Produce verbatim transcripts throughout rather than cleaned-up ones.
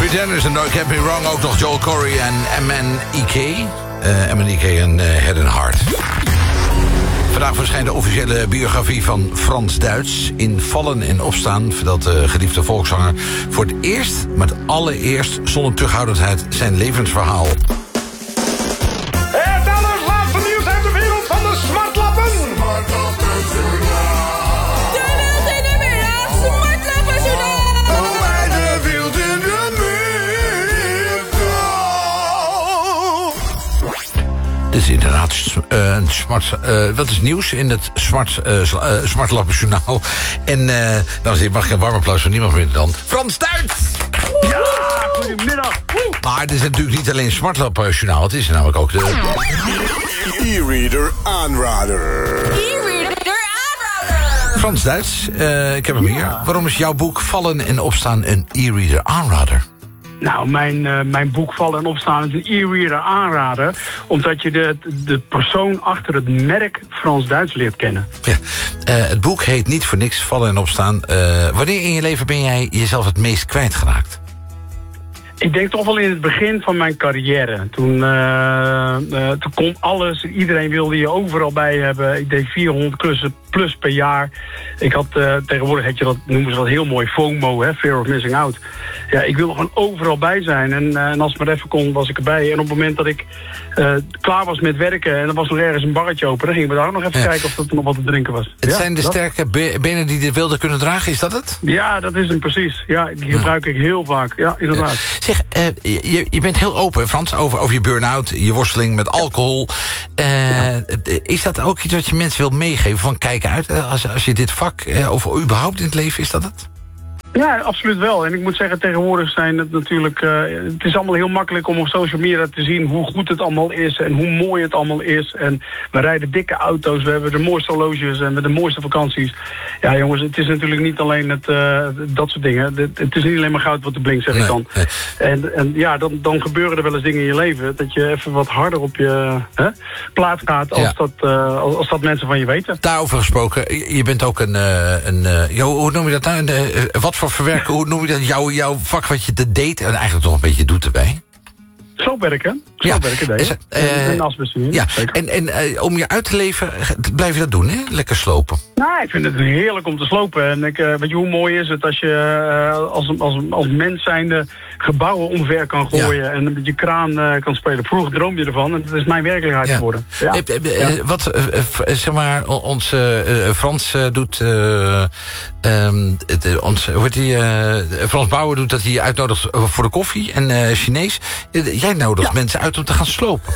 Pretenders en No Can't Be Wrong. Ook nog Joel Corey en M N E K. Uh, M N E K en uh, Head and Heart. Vandaag verschijnt de officiële biografie van Frans Duits. In Vallen en Opstaan vertelt de geliefde volkszanger voor het eerst, maar het allereerst zonder terughoudendheid zijn levensverhaal. Het allerlaatste nieuws uit de wereld van de smartlappen. De wild in de middag, smartlappenjournaal. Bij de wild in de middag. Dit is inderdaad uh, een smart. Uh, wat is nieuws in het smart, uh, uh, smartlappenjournaal? En uh, dames en heren, mag ik een warm applaus van niemand minder dan Frans Duits. Ja, goedemiddag. Maar het is natuurlijk niet alleen smartlappenjournaal. Het is namelijk ook de E-reader aanrader. E-reader aanrader. Frans Duits. Uh, ik heb hem hier. Waarom is jouw boek Vallen en Opstaan een e-reader aanrader? Nou, mijn, uh, mijn boek Vallen en Opstaan is een e-reader aanrader, omdat je de, de persoon achter het merk Frans Duits leert kennen. Ja. Uh, het boek heet niet voor niks Vallen en Opstaan. Uh, wanneer in je leven ben jij jezelf het meest kwijtgeraakt? Ik denk toch wel in het begin van mijn carrière. Toen, uh, uh, toen kon alles, iedereen wilde je overal bij hebben. Ik deed vierhonderd klussen plus per jaar. Ik had, uh, tegenwoordig had je dat, noemen ze dat heel mooi, FOMO, hè, Fear of Missing Out. Ja, ik wilde gewoon overal bij zijn. En, uh, en als het maar even kon, was ik erbij. En op het moment dat ik uh, klaar was met werken en er was nog ergens een barretje open, dan gingen we daar nog even ja. kijken of er nog wat te drinken was. Het ja, zijn de dat? sterke be- benen die de wilde kunnen dragen, is dat het? Ja, dat is hem precies. Ja, die gebruik ik heel vaak. Ja, inderdaad. Ja. Zeg, uh, je, je bent heel open, Frans, over, over je burn-out, je worsteling met alcohol. Uh, ja. Is dat ook iets wat je mensen wil meegeven? Van kijk uit, als, als je dit vak, uh, of überhaupt in het leven, is dat het? Ja, absoluut wel. En ik moet zeggen, tegenwoordig zijn het natuurlijk... Uh, het is allemaal heel makkelijk om op social media te zien hoe goed het allemaal is en hoe mooi het allemaal is. En we rijden dikke auto's, we hebben de mooiste horloges en we hebben de mooiste vakanties. Ja jongens, het is natuurlijk niet alleen het, uh, dat soort dingen. Het, het is niet alleen maar goud wat te blinkt, zeg nee, ik dan. Nee. En, en ja, dan, dan gebeuren er wel eens dingen in je leven dat je even wat harder op je hè, plaat gaat als, ja. dat, uh, als, als dat mensen van je weten. Daarover gesproken, je bent ook een... Uh, een uh, jo, hoe noem je dat nou? Een, uh, wat voor verwerken, hoe noem je dat? Jouw, jouw vak wat je te deed en eigenlijk toch een beetje doet erbij? Sloopwerken. Sloopwerken, ja. deed uh, en asbestudie. Ja, en, en uh, om je uit te leven, blijf je dat doen, hè? Lekker slopen. Nou, ik vind het heerlijk om te slopen. En ik, uh, weet je, hoe mooi is het als je uh, als, als, als mens zijnde gebouwen omver kan gooien ja. en met je kraan uh, kan spelen. Vroeger droom je ervan en dat is mijn werkelijkheid ja. geworden. Ja. Uh, uh, uh, ja. Wat, uh, uh, zeg maar, ons uh, uh, Frans uh, doet, uh, um, uh, ons, hoe heet die, uh, Frans Bauer doet dat hij je uitnodigt voor de koffie en uh, Chinees. Uh, jij nodigt ja. mensen uit om te gaan slopen.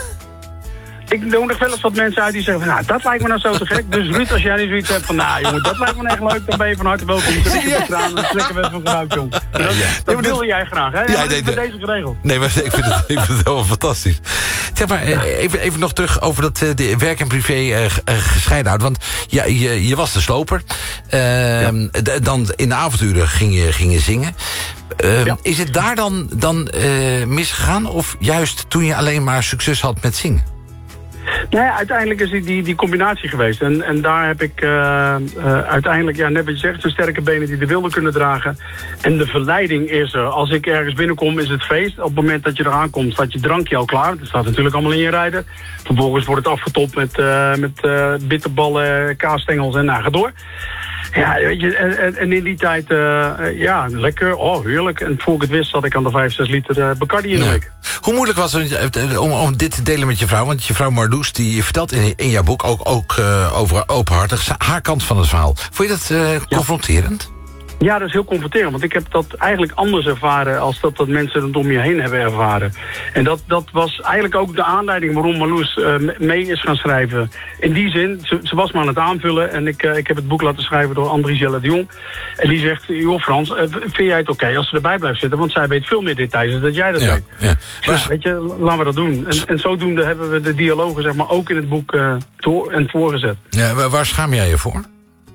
Ik nodig wel eens wat mensen uit die zeggen van, nou, dat lijkt me nou zo te gek. Dus Ruud, als jij nu zoiets hebt van, nou jongen, dat lijkt me echt leuk, dan ben je van harte welkom. Dan zet ik je eraan en dan trekken we het van vooruit, jongen. Dat, ja. dat bedoelde jij graag, hè? Ja, ja, nee, de, deze geregeld. Nee, maar ik vind het, ik vind het helemaal fantastisch. Zeg maar, ja. even, even nog terug over dat de werk en privé uh, gescheiden houdt. Want ja, je, je was de sloper. Uh, ja. Dan in de avonduren ging je, ging je zingen. Uh, ja. Is het daar dan, dan uh, misgegaan? Of juist toen je alleen maar succes had met zingen? Nou ja, uiteindelijk is die, die, die combinatie geweest. En, en daar heb ik uh, uh, uiteindelijk, ja, net wat je zegt, zo'n sterke benen die de wilde kunnen dragen. En de verleiding is er. Als ik ergens binnenkom, is het feest. Op het moment dat je eraan komt, staat je drankje al klaar. Dat staat natuurlijk allemaal in je rijden. Vervolgens wordt het afgetopt met, uh, met uh, bitterballen, kaasstengels en nou, ga door. Ja, weet je, en, en in die tijd, uh, ja, lekker, oh, heerlijk. En voor ik het wist zat ik aan de vijf, zes liter uh, Bacardi in de nee. week. Hoe moeilijk was het om, om dit te delen met je vrouw? Want je vrouw Marloes, die vertelt in, in jouw boek ook, ook uh, over openhartig haar kant van het verhaal. Vond je dat uh, ja. confronterend? Ja, dat is heel confronterend, want ik heb dat eigenlijk anders ervaren als dat, dat mensen het om je heen hebben ervaren. En dat, dat was eigenlijk ook de aanleiding waarom Marloes uh, mee is gaan schrijven. In die zin, ze, ze was maar aan het aanvullen en ik, uh, ik heb het boek laten schrijven door Andries Jelle de Jong. En die zegt, joh Frans, uh, vind jij het oké okay als ze erbij blijft zitten? Want zij weet veel meer details dan dat jij dat ja, weet. Ja. Dus weet je, laten we dat doen. En, en zodoende hebben we de dialogen zeg maar ook in het boek uh, door en voorgezet. Ja, waar schaam jij je voor?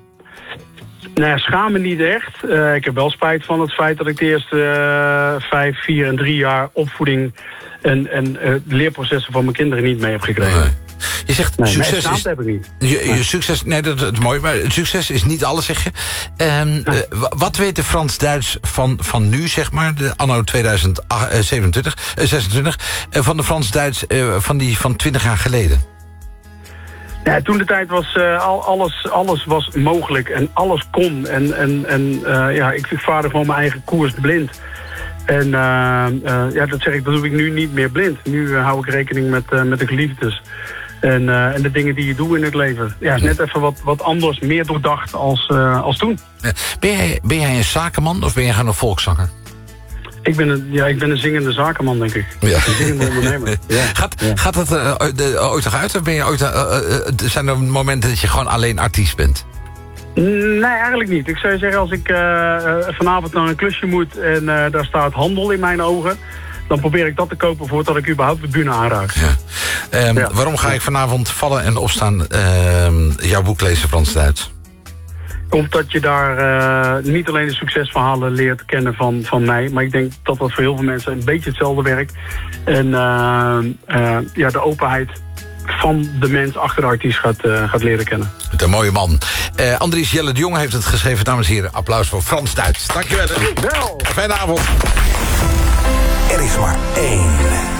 Nou ja, schaam me niet echt. Uh, ik heb wel spijt van het feit dat ik de eerste uh, vijf, vier en drie jaar opvoeding en, en uh, leerprocessen van mijn kinderen niet mee heb gekregen. Nee. Je zegt, Nee, succes nee, is... schaamte heb ik niet. Je, je succes, nee, dat, dat is mooi, maar succes is niet alles, zeg je. Um, uh, wat weet de Frans-Duits van, van nu, zeg maar, de anno tweeduizend zevenentwintig, uh, zesentwintig, uh, van de Frans-Duits uh, van die van twintig jaar geleden? Ja, toen de tijd was uh, al, alles, alles was mogelijk en alles kon. En, en, en uh, ja, ik, ik vaarde gewoon mijn eigen koers blind. En uh, uh, ja, dat zeg ik, dat doe ik nu niet meer blind. Nu uh, hou ik rekening met, uh, met de geliefdes. En, uh, en de dingen die je doet in het leven. Ja, is net even wat, wat anders, meer doordacht als, uh, als toen. Ben jij, ben jij een zakenman of ben jij gewoon een volkszanger? Ik ben een, ja, ik ben een zingende zakenman, denk ik. Ja. Een zingende ondernemer. Ja. Gaat, ja. gaat dat uh, de, ooit nog uit? Of ben je ooit, uh, uh, zijn er momenten dat je gewoon alleen artiest bent? Nee, eigenlijk niet. Ik zou zeggen, als ik uh, uh, vanavond naar een klusje moet en uh, daar staat handel in mijn ogen, dan probeer ik dat te kopen voordat ik überhaupt de bühne aanraak. Ja. Um, ja. Waarom ga ik vanavond vallen en opstaan uh, jouw boek lezen, Frans-Duits? Omdat je daar uh, niet alleen de succesverhalen leert kennen van, van mij, maar ik denk dat dat voor heel veel mensen een beetje hetzelfde werkt. En uh, uh, ja, de openheid van de mens achter de artiest gaat, uh, gaat leren kennen. Een mooie man. Uh, Andries Jelle de Jong heeft het geschreven. Dames en heren, applaus voor Frans-Duits. Dankjewel. Wel. Fijne avond. Er is maar één.